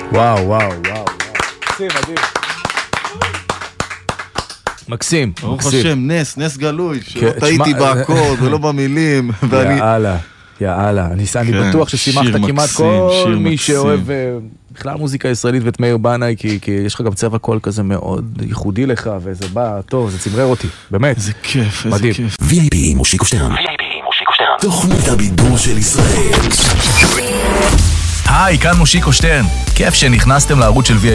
וואו, וואו, וואו. מקסים, מדהים. מקסים, ברוך השם, נס גלוי, שלא טעיתי באקורד ולא במילים. יאללה, אני בטוח ששימחת כמעט כל מי שאוהב בכלל מוזיקה ישראלית ואת מאיר בנאי, כי יש לך גם צבע קול כזה מאוד ייחודי לך, וזה בא טוב, זה צמרר אותי, באמת. איזה כיף, איזה כיף. VIP מושיקו שטרן. תוכנית הבידור של ישראל. היי, כאן מושיקו שטרן. כיף שנכנסתם לערוץ של VIP.